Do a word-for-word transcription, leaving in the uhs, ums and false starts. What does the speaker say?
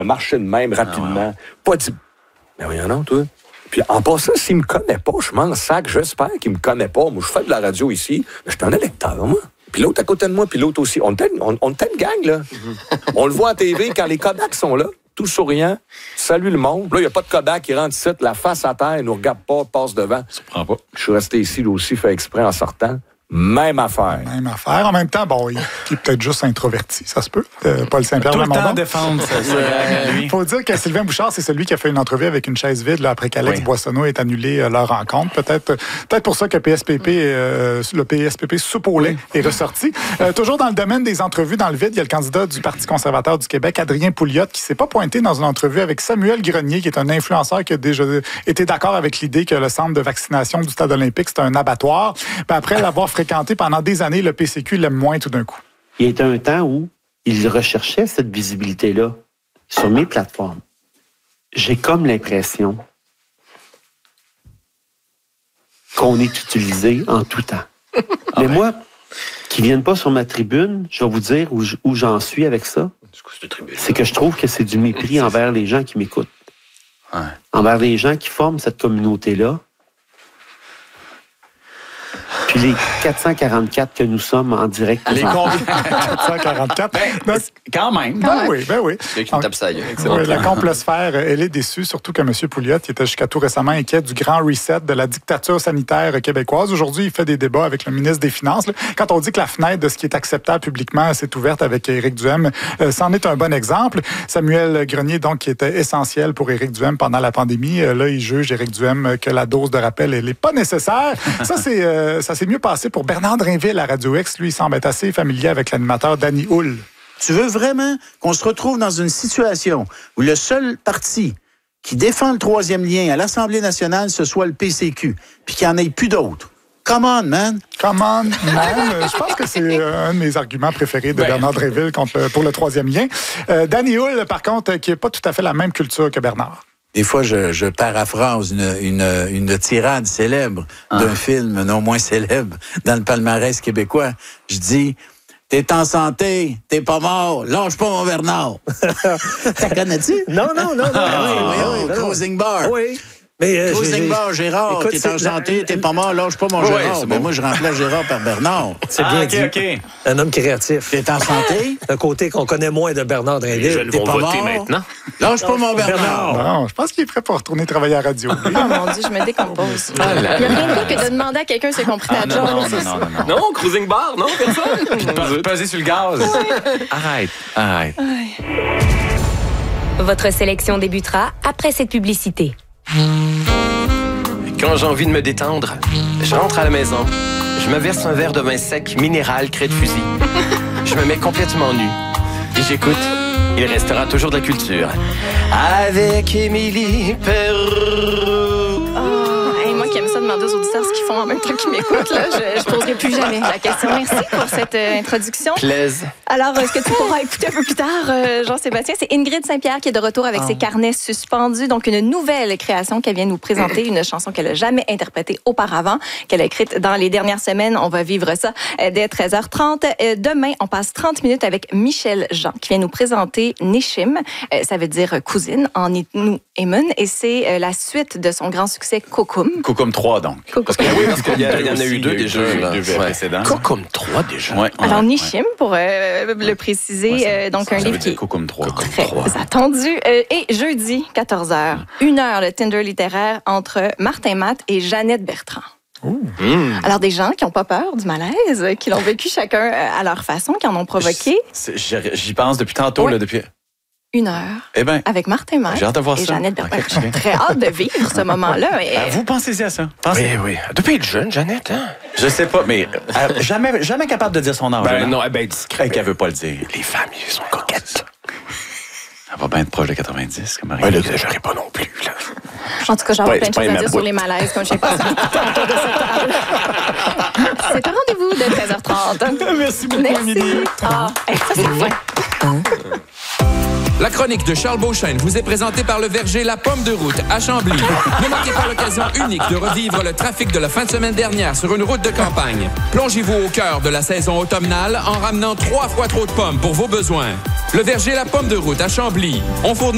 marcher de même rapidement. Ah ouais. Pas dit, mais voyons non, toi. Puis en passant, s'il me connaît pas, je m'en sac, j'espère qu'il me connaît pas. Moi, je fais de la radio ici, mais je suis un électeur, moi. Puis l'autre à côté de moi, puis l'autre aussi. On était on, on une gang, là. Mm-hmm. On le voit à T V quand les Kodak sont là, tout souriant, salue le monde. Là, il n'y a pas de Kodak qui rentre ici, la face à terre, il nous regarde pas, passe devant. Ça prend pas. Je suis resté ici, là aussi, fait exprès en sortant. Même affaire. Même affaire. En même temps, bon, il, il est peut-être juste introverti, ça se peut. Euh, Paul Saint-Pierre. Tout le temps défendre ça. Il faut dire que Sylvain Bouchard, c'est celui qui a fait une entrevue avec une chaise vide là, après qu'Alex oui. Boissonneau ait annulé euh, leur rencontre. Peut-être, peut-être pour ça que P S P P, euh, le P S P P soupe au lait est ressorti. Euh, toujours dans le domaine des entrevues dans le vide, il y a le candidat du Parti conservateur du Québec, Adrien Pouliot, qui s'est pas pointé dans une entrevue avec Samuel Grenier, qui est un influenceur qui a déjà été d'accord avec l'idée que le centre de vaccination du Stade olympique, c'est un abattoir. Puis après l'avoir fréquenté pendant des années, le P C Q l'aime moins tout d'un coup. Il y a un temps où il recherchait cette visibilité-là sur mes plateformes. J'ai comme l'impression qu'on est utilisé en tout temps. Ah Mais ouais. moi, qui ne viennent pas sur ma tribune, je vais vous dire où, où j'en suis avec ça. C'est que je trouve que c'est du mépris envers les gens qui m'écoutent. Ouais. Envers les gens qui forment cette communauté-là. Puis les quatre cent quarante-quatre que nous sommes en direct. Les combien? quatre cent quarante-quatre. Ben, Donc, quand même. Ben oui, ben oui. C'est qui me tape ça. Oui, la complosphère, elle est déçue, surtout que M. Pouliot, qui était jusqu'à tout récemment inquiet du grand reset de la dictature sanitaire québécoise. Aujourd'hui, il fait des débats avec le ministre des Finances. Quand on dit que la fenêtre de ce qui est acceptable publiquement s'est ouverte avec Éric Duhem, euh, c'en est un bon exemple. Samuel Grenier, donc, qui était essentiel pour Éric Duhem pendant la pandémie, euh, là, il juge Éric Duhem que la dose de rappel, elle n'est pas nécessaire. Ça, c'est, euh, ça s'est mieux passé pour Bernard Drinville à Radio X. Lui, il semble être assez familier avec l'animateur Danny Hull. Tu veux vraiment qu'on se retrouve dans une situation où le seul parti qui défend le troisième lien à l'Assemblée nationale, ce soit le P C Q, puis qu'il n'y en ait plus d'autres? Come on, man! Come on, man! Je pense que c'est un de mes arguments préférés de ben. Bernard Drinville contre le, pour le troisième lien. Euh, Danny Hull, par contre, qui n'est pas tout à fait la même culture que Bernard. Des fois, je, je paraphrase une, une, une tirade célèbre ah. d'un film non moins célèbre dans le palmarès québécois. Je dis, t'es en santé, t'es pas mort, lâche pas mon Bernard. T'as connais-tu? Non, non, non, non. Ah, oui, oui, oui, oui, Closing Bar. Oui. Mais euh, Closing Bar, Gérard, écoute, t'es en santé, t'es pas mort, lâche pas mon Gérard. Ouais, mais bon. moi, je remplace Gérard par Bernard. C'est bien ah, dit. Okay, okay. Un homme créatif. T'es en santé? Un côté qu'on connaît moins de Bernard Drinville. Les jeunes vont voter maintenant. Lâche pas mon Bernard. Non, je pense qu'il est prêt pour retourner travailler à la radio. Oh mon Dieu, je me décompose. Il n'y a rien de pire que de demander à quelqu'un si c'est compris ta job. Non, non, non, non, non. Non, cruising bar, non, personne. Peser sur le gaz. Arrête, arrête. Votre sélection débutera après cette publicité. Quand j'ai envie de me détendre, je rentre à la maison, je me verse un verre de vin sec minéral craie de fusil. Je me mets complètement nu et j'écoute. Il restera toujours de la culture. Avec Émilie Perrault. Oh, hey, moi qui aime ça demander aux auditeurs ce qu'ils font en même temps qu'ils m'écoutent, là, je ne poserai plus jamais la question. Merci pour cette euh, introduction. Plaise. Alors, euh, ce que tu pourras écouter un peu plus tard, euh, Jean-Sébastien, c'est Ingrid Saint-Pierre qui est de retour avec oh. ses carnets suspendus. Donc, une nouvelle création qu'elle vient nous présenter, une chanson qu'elle n'a jamais interprétée auparavant, qu'elle a écrite dans les dernières semaines. On va vivre ça euh, dès treize heures trente. Euh, demain, on passe trente minutes avec Michel Jean qui vient nous présenter Nishim. Euh, ça veut dire cousine en Innu Emun et c'est euh, la suite de son grand succès Kokum. Kokum trois, donc. Kokum. Parce que, oui, parce qu'il y, y en a eu deux déjà. Deux, deux précédents. Kokum trois déjà. Ouais, Alors, ouais, Nishim, ouais. pour euh, le préciser, ouais, euh, donc ça, un ça livre qui est Kokum trois. très attendu. Euh, et jeudi, quatorze heures, une heure de Tinder littéraire entre Martin Matt et Jeannette Bertrand. Mmh. Alors, des gens qui n'ont pas peur du malaise, qui l'ont vécu chacun à leur façon, qui en ont provoqué. J'y pense depuis tantôt, ouais. là, depuis... Une heure eh ben, avec Martin Matt j'ai hâte de voir et ça. Jeannette Bertrand. Okay. J'ai très hâte de vivre ce moment-là. Et... Ah, vous pensez à ça? Pensez. Oui, oui. Depuis être jeune, Jeannette, hein? Je sais pas, mais euh, jamais, jamais capable de dire son âge. Ben, non, ben discret. Qu'elle veut pas le dire. Les femmes, ils sont coquettes. Elle va bien être proche de quatre-vingt-dix, comme Marie. Ouais, n'exagérez pas non plus, là. En tout cas, j'ai ouais, plein de choses à dire sur les malaises, comme je sais pas autour de cette table. C'est un rendez-vous de treize heures trente. Merci beaucoup, Émilie. Ah, hey, ça, c'est vrai. La chronique de Charles Beauchesne vous est présentée par le verger La Pomme de Route à Chambly. Ne manquez pas l'occasion unique de revivre le trafic de la fin de semaine dernière sur une route de campagne. Plongez-vous au cœur de la saison automnale en ramenant trois fois trop de pommes pour vos besoins. Le verger La Pomme de Route à Chambly. On fournit